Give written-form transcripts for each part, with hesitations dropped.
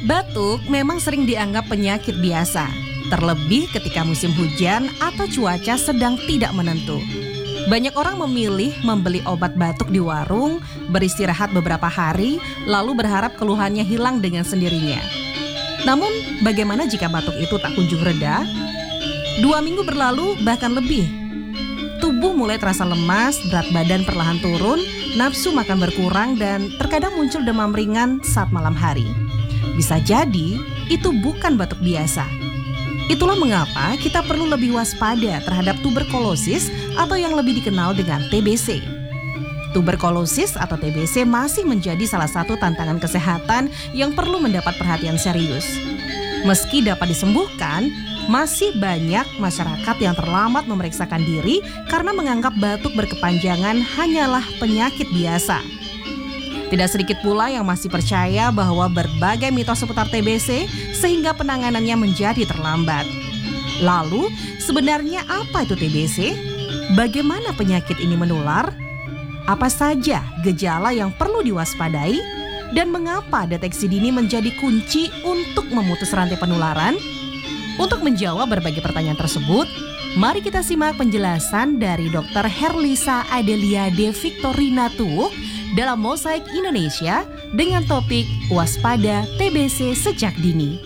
Batuk memang sering dianggap penyakit biasa, terlebih ketika musim hujan atau cuaca sedang tidak menentu. Banyak orang memilih membeli obat batuk di warung, beristirahat beberapa hari, lalu berharap keluhannya hilang dengan sendirinya. Namun, bagaimana jika batuk itu tak kunjung reda? 2 minggu berlalu, bahkan lebih. Tubuh mulai terasa lemas, berat badan perlahan turun, nafsu makan berkurang, dan terkadang muncul demam ringan saat malam hari. Bisa jadi, itu bukan batuk biasa. Itulah mengapa kita perlu lebih waspada terhadap tuberkulosis atau yang lebih dikenal dengan TBC. Tuberkulosis atau TBC masih menjadi salah satu tantangan kesehatan yang perlu mendapat perhatian serius. Meski dapat disembuhkan, masih banyak masyarakat yang terlambat memeriksakan diri karena menganggap batuk berkepanjangan hanyalah penyakit biasa. Tidak sedikit pula yang masih percaya bahwa berbagai mitos seputar TBC sehingga penanganannya menjadi terlambat. Lalu, sebenarnya apa itu TBC? Bagaimana penyakit ini menular? Apa saja gejala yang perlu diwaspadai? Dan mengapa deteksi dini menjadi kunci untuk memutus rantai penularan? Untuk menjawab berbagai pertanyaan tersebut, mari kita simak penjelasan dari Dr. Herlisa Adeliade Victorina Tuuk dalam Mosaik Indonesia dengan topik Waspada TBC Sejak Dini.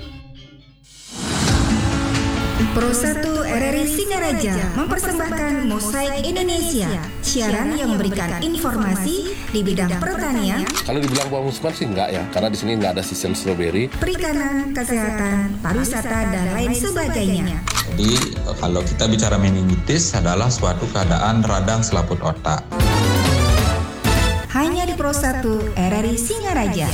Pro 1 RRI Singaraja mempersembahkan Mosaik Indonesia, siaran yang memberikan informasi di bidang pertanian. Kalau dibilang buah musiman sih enggak ya, karena di sini enggak ada sistem stroberi. Perikanan, kesehatan, pariwisata, dan lain sebagainya. Jadi kalau kita bicara meningitis adalah suatu keadaan radang selaput otak. Hanya di Pro 1 RRI Singaraja.